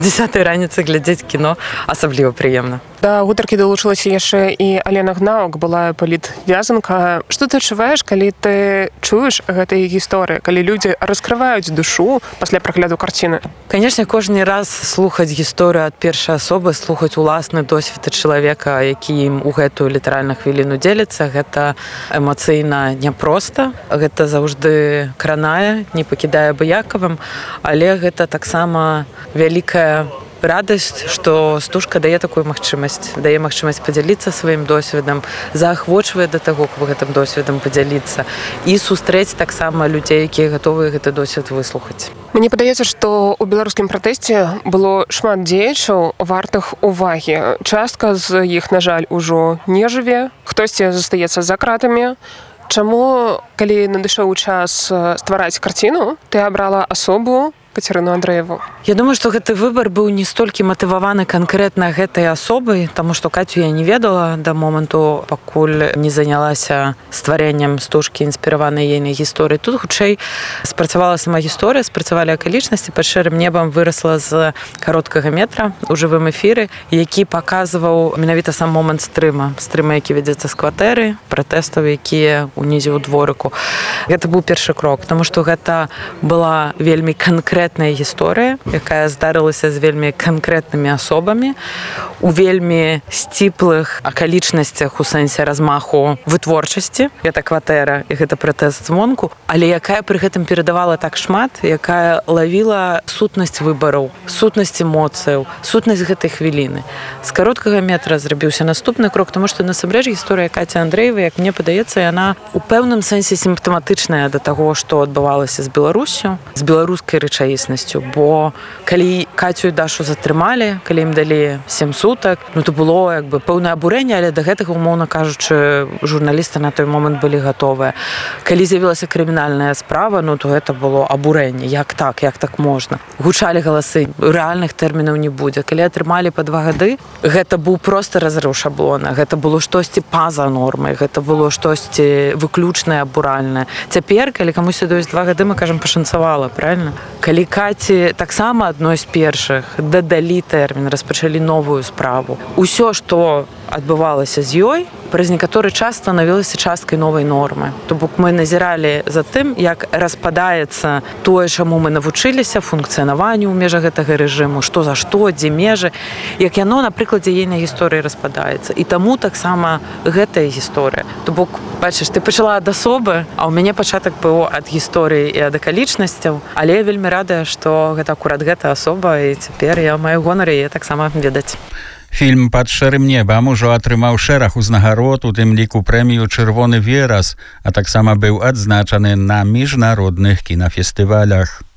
10-й раніцы глядзець кіно асабліва прыемна. Да гутаркі далучылася яшчэ і Алена Гнаук, была палітвязанка. Што ты адчуваеш, калі ты чуеш гэтыя гісторыі, калі людзі раскрываюць душу пасля прагляду карціны? Канешне, кожны раз слухаць гісторыю ад першай асобы, слухаць уласны досвед чалавека, які ім у гэтую літаральна хвіліну дзеліцца, гэта эмацыйна няпроста, гэта заўжды кранае, не пакідае абыякавым, але гэта таксама вялікая радасць, што стужка дае такую магчымасць, дае магчымасць падзяліцца сваім досведам, заахвочвае да таго, каб гэтым досведам падзяліцца і сустрэць таксама людзей, якія гатовыя гэты досвед выслухаць. Мне падаецца, што ў беларускім пратэсце было шмат дзеячаў вартых увагі. Частка з іх, на жаль, ужо не жыве, хтосьці застаецца за кратамі. Чаму, калі надышоў час ствараць карціну, ты абрала асобу Кацярыну Андрэеву? Я думаю, што гэты выбар быў не столькі матываваны канкрэтна гэтай асобай, таму што Кацю я не ведала да моманту, пакуль не занялася стварэннем стужкі інспіраванай ейнай гісторыі. Тут хутчэй спрацавала сама гісторыя, спрацавалі акалічнасці. Пад шэрым небам вырасла з кароткага метра ў жывым эфіры, які паказваў менавіта сам момант стрыма, які вядзецца з кватэры, пратэстаў, якія ўнізе ў дворыку. Гэта быў першы крок, таму што гэта была вельмі канкрэтная гісторыя, якая здарылася з вельмі канкрэтнымі асобамі, у вельмі сціплых акалічнасцях у сэнсе размаху вытворчасці. Гэта кватэра і гэта пратэст звонку, але якая пры гэтым перадавала так шмат, якая лавіла сутнасць выбараў, сутнасць эмоцыяў, сутнасць гэтай хвіліны. З кароткага метра зрабіўся наступны крок, таму што насамрэч гісторыя Каці Андрэевай, як мне падаецца, яна у пэўным сэнсе сімптаматычная да таго, што адбывалася з Беларуссю, з беларускай рэчаіснасцю. Бо калі Кацю і Дашу затрымалі, калі ім далі 7 сутак, то было пэўнае абурэнне, але да гэтага, умоўна кажучы, журналісты на той момант былі гатовыя. Калі з'явілася крымінальная справа, то гэта было абурэнне. Як так можна? Гучалі галасы, рэальных тэрмінаў не будзе. Калі атрымалі па 2 гады, гэта быў проста разрыў шаблона, гэта было штосьці па-за нормай, гэта было штосьці выключнае, абуральнае. Цяпер, калі камусь даюць 2 гады, мы кажам, пашанцавала, правильно? Калі Каці таксама адной з першых дадалі тэрмін, распачалі новую справу. Усё, што адбывалася з ёй, праз некаторы час станавілася часткай новай нормы. То бок мы назіралі за тым, як распадаецца тое, чаму мы навучыліся, функцыянаванню ў межах гэтага рэжыму, што за што, дзе межы, як яно на прыкладзе ейнай гісторыі распадаецца. І таму таксама гэтая гісторыя. То бок, бачыш, ты пачала ад асобы, а ў мяне пачатак быў ад гісторыі і ад акалічнасцяў, але я вельмі радая, што гэта акурат гэта асоба, і цяпер я маю гонар яе таксама ведаць. Фільм «Пад шэрым небам» ужо атрымаў шэраг узнагарод, у тым ліку прэмію «Чырвоны верас», а таксама быў адзначаны на міжнародных кінафестывалях.